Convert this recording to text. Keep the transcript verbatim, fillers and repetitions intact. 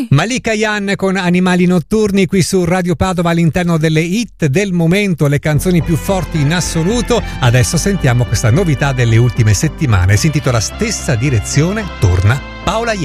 Sì. Malika Yan con Animali Notturni qui su Radio Padova all'interno delle hit del momento, le canzoni più forti in assoluto. Adesso sentiamo questa novità delle ultime settimane, si intitola Stessa Direzione, torna Paola Ieri.